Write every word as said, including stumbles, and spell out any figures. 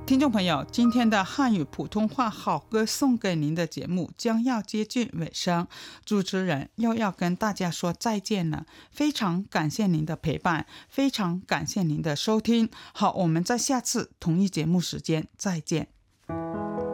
听众朋友，今天的汉语普通话好歌送给您的节目将要接近尾声，主持人又要跟大家说再见了。非常感谢您的陪伴，非常感谢您的收听。好，我们在下次同一节目时间再见。